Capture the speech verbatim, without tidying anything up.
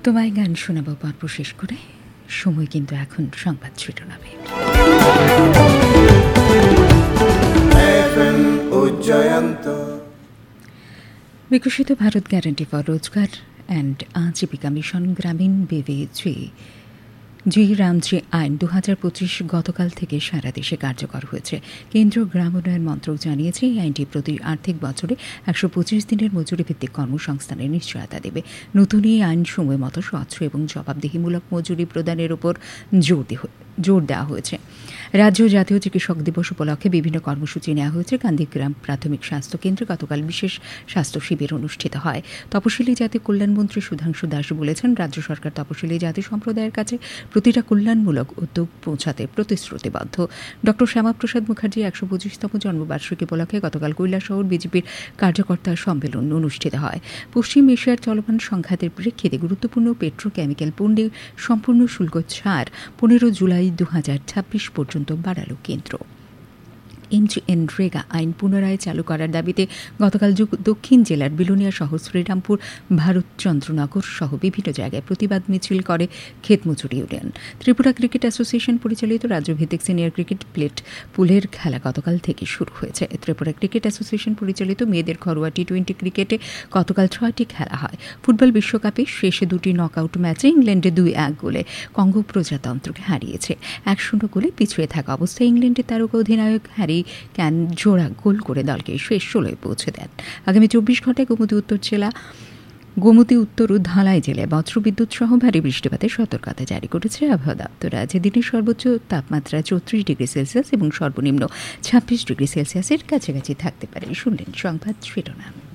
তোমায় গান শোনাবো পর্ব শেষ করে সময় কিন্তু এখন সংবাদ শিরোনামে। বিকশিত ভারত গ্যারান্টি ফর রোজগার অ্যান্ড আজীবিকা মিশন গ্রামীণ বিবিজি জি রামজি আইন দু হাজার পঁচিশ গতকাল থেকে সারা দেশে কার্যকর হয়েছে। কেন্দ্রীয় গ্রাম উন্নয়ন মন্ত্রক জানিয়েছে এই আইনটি প্রতি আর্থিক বছরে একশো পঁচিশ দিনের মজুরি ভিত্তিক কর্মসংস্থানের নিশ্চয়তা দেবে। নতুন এই আইন সময় মতো স্বচ্ছ এবং জবাবদিহিমূলক মজুরি প্রদানের উপর জোর জোর দেওয়া হয়েছে। রাজ্য জাতীয় চিকিৎসক দিবস উপলক্ষে বিভিন্ন কর্মসূচি নেওয়া হয়েছে। গান্ধীগ্রাম প্রাথমিক স্বাস্থ্য কেন্দ্রে গতকাল বিশেষ স্বাস্থ্য শিবির অনুষ্ঠিত হয়। তপশিলি জাতি কল্যাণমন্ত্রী সুধাংশু দাস বলেছেন, রাজ্য সরকার তপশিলি জাতি সম্প্রদায়ের কাছে প্রতিটা কল্যাণমূলক উদ্যোগ পৌঁছাতে প্রতিশ্রুতিবদ্ধ। ডক্টর শ্যামাপ্রসাদ মুখার্জি একশো পঁচিশতম জন্মবার্ষিকী উপলক্ষে গতকাল কৈলাসহর বিজেপির কার্যকর্তা সম্মেলন অনুষ্ঠিত হয়। পশ্চিম এশিয়ার চলমান সংঘাতের প্রেক্ষিতে গুরুত্বপূর্ণ পেট্রোকেমিক্যাল পণ্যে সম্পূর্ণ শুল্ক ছাড় পনেরো জুলাই দু হাজার ছাব্বিশ পর্যন্ত বাড়াল কেন্দ্র। এনরেগা আইন পুনরায় চালু করার দাবিতে গতকাল দক্ষিণ জেলার বিলোনিয়া সহ শ্রীরামপুর, ভারতচন্দ্রনগর সহ বিভিন্ন জায়গায় প্রতিবাদ মিছিল করে ক্ষেতমজুরি ইউনিয়ন। ত্রিপুরা ক্রিকেট অ্যাসোসিয়েশন পরিচালিত রাজ্যভিত্তিক সিনিয়র ক্রিকেট প্লেট পুলের খেলা গতকাল থেকে শুরু হয়েছে। ত্রিপুরা ক্রিকেট অ্যাসোসিয়েশন পরিচালিত মেয়েদের ঘরোয়া টি টোয়েন্টি ক্রিকেটে গতকাল ছয়টি খেলা হয়। ফুটবল বিশ্বকাপে শেষে দুটি নকআউট ম্যাচে ইংল্যান্ডে দুই এক গোলে কঙ্গো প্রজাতন্ত্রকে হারিয়েছে। এক শূন্য গোলে পিছুয়ে থাকা অবস্থায় ইংল্যান্ডের তারকা অধিনায়ক হ্যারি ক্যান জোড়া গোল করে দলকে শেষ ষোলোয় পৌঁছে দেন। আগামী চব্বিশ ঘন্টায় গোমতী উত্তর জেলা গোমতী উত্তর ও ধালাই জেলায় বজ্রবিদ্যুৎ সহ ভারী বৃষ্টিপাতের সতর্কতা জারি করেছে আবহাওয়া দপ্তর। আজ দিনের সর্বোচ্চ তাপমাত্রা চৌত্রিশ ডিগ্রি সেলসিয়াস এবং সর্বনিম্ন ছাব্বিশ ডিগ্রি সেলসিয়াসের কাছাকাছি থাকতে পারে। শুনলেন সংবাদ শিরোনাম।